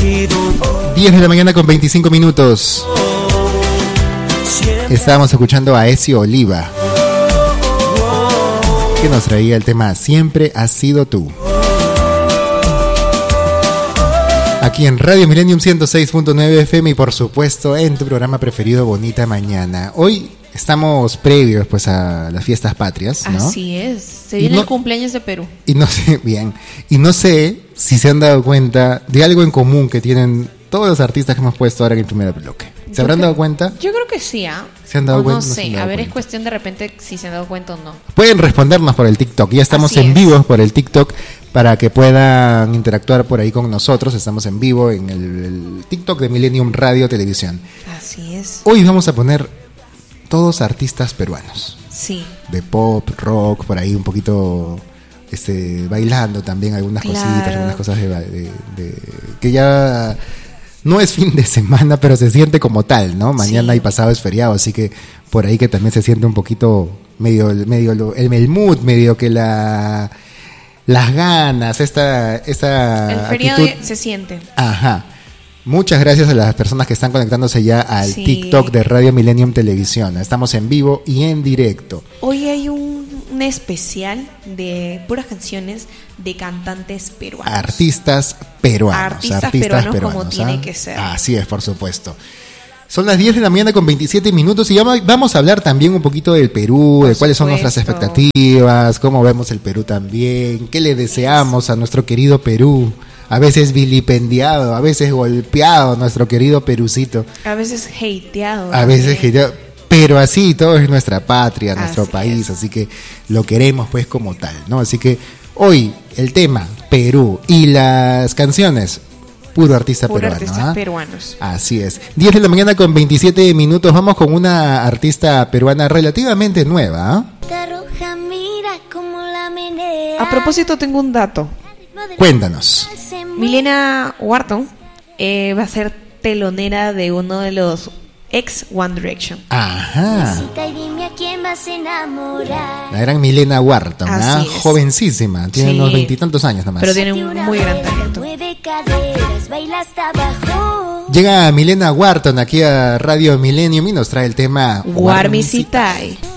10 de la mañana con 25 minutos. Estábamos escuchando a Ezio Oliva, que nos traía el tema Siempre has sido tú. Aquí en Radio Millennium 106.9 FM y por supuesto en tu programa preferido Bonita Mañana. Hoy estamos previos pues a las fiestas patrias, ¿no? Así es, se viene el cumpleaños de Perú. Y no sé, bien, y no sé si se han dado cuenta de algo en común que tienen todos los artistas que hemos puesto ahora en el primer bloque. ¿Se habrán dado cuenta? Yo creo que sí, ¿ah? ¿Se han dado cuenta? No sé, a ver, es cuestión de repente si se han dado cuenta o no. Pueden respondernos por el TikTok, ya estamos en vivo por el TikTok para que puedan interactuar por ahí con nosotros. Estamos en vivo en el TikTok de Millennium Radio Televisión. Así es. Hoy vamos a poner todos artistas peruanos. Sí. De pop, rock, por ahí un poquito bailando también algunas cositas, algunas cosas de que ya no es fin de semana, pero se siente como tal, ¿no? Mañana y pasado es feriado, así que por ahí que también se siente un poquito medio el mood, medio que las ganas, el feriado actitud se siente. Ajá. Muchas gracias a las personas que están conectándose ya al TikTok de Radio Millennium Televisión. Estamos en vivo y en directo. Hoy hay un especial de puras canciones de cantantes peruanos. Artistas peruanos como tiene que ser. Así es, por supuesto. Son las 10 de la mañana con 27 minutos y ya vamos a hablar también un poquito del Perú, de cuáles son nuestras expectativas, cómo vemos el Perú también, qué le deseamos a nuestro querido Perú. A veces vilipendiado, a veces golpeado, nuestro querido Perucito. A veces hateado. Pero así, todo es nuestra patria, nuestro país, así que lo queremos pues como tal, ¿no? Así que hoy el tema, Perú, y las canciones, puro artista peruano. Artistas peruanos. Así es. 10 de la mañana con 27 minutos, vamos con una artista peruana relativamente nueva. A propósito, tengo un dato. Cuéntanos. Milena Wharton va a ser telonera de uno de los ex One Direction. Ajá. La gran Milena Wharton, jovencísima, tiene unos 20 y tantos años nomás. Pero tiene un muy gran talento. Llega Milena Wharton aquí a Radio Millennium y nos trae el tema Warmisitai.